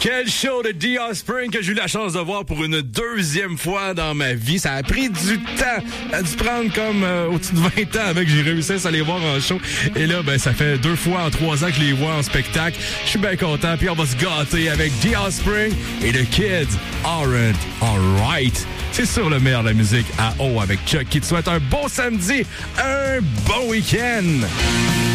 Quel show de The Offspring que j'ai eu la chance de voir pour une deuxième fois dans ma vie. Ça a pris du temps. Ça a dû prendre comme au-dessus de 20 ans avec que j'ai réussi à les voir en show. Et là, ben ça fait 2 fois en 3 ans que je les vois en spectacle. Je suis bien content. Puis on va se gâter avec The Offspring et The Kids Aren't Alright. C'est sur le meilleur de la musique à eau avec Chuck qui te souhaite un bon samedi, un bon week-end.